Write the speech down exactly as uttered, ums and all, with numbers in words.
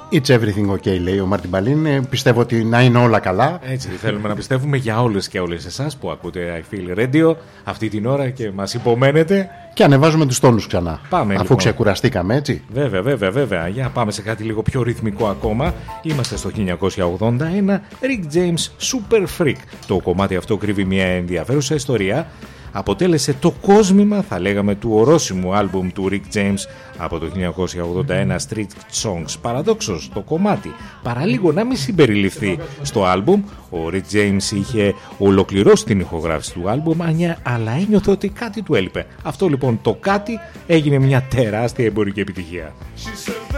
It's everything okay, λέει ο Μάρτιν Παλίν. Πιστεύω ότι να είναι όλα καλά. Έτσι θέλουμε να πιστεύουμε για όλες και όλες εσάς που ακούτε I Feel Radio αυτή την ώρα και μας υπομένετε. Και ανεβάζουμε τους τόνους ξανά. Πάμε, αφού λοιπόν. ξεκουραστήκαμε, έτσι. Βέβαια, βέβαια, βέβαια. Για πάμε σε κάτι λίγο πιο ρυθμικό ακόμα. Είμαστε στο χίλια εννιακόσια ογδόντα ένα. Rick James Super Freak. Το κομμάτι αυτό κρύβει μια ενδιαφέρουσα ιστορία. Αποτέλεσε το κόσμημα, θα λέγαμε, του ορόσημου άλμπουμ του Rick James από το χίλια εννιακόσια ογδόντα ένα, Street Songs. Παραδόξως, το κομμάτι, παραλίγο να μην συμπεριληφθεί στο άλμπουμ, ο Rick James είχε ολοκληρώσει την ηχογράφηση του άλμπουμ, αλλά ένιωθε ότι κάτι του έλειπε. Αυτό λοιπόν το κάτι έγινε μια τεράστια εμπορική επιτυχία.